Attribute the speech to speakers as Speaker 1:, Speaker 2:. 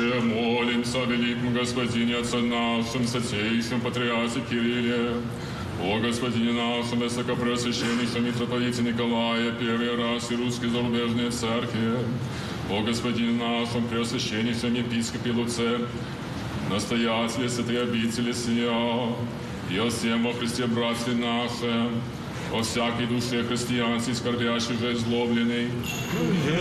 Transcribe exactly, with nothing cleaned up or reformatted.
Speaker 1: Отче, молимся о великом Господине, Отце нашим, Святейшем Патриархе Кирилле, о Господине нашем, Высокопреосвященнейшем митрополите Николае, первый раз и русской зарубежной церкви, о Господине нашем, Преосвященнейшем епископе Луце, настоятеле святой обители сия, и о всем во Христе братстве нашем, о всякой душе христианской, скорбящей же излобленной,